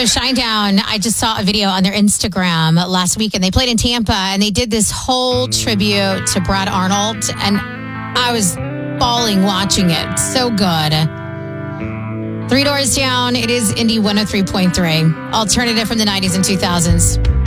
So Shinedown, I just saw a video on their Instagram last week, and they played in Tampa, and they did this whole tribute to Brad Arnold, and I was bawling watching it. So good. Three Doors Down. It is Indie 103.3. Alternative from the 90s and 2000s.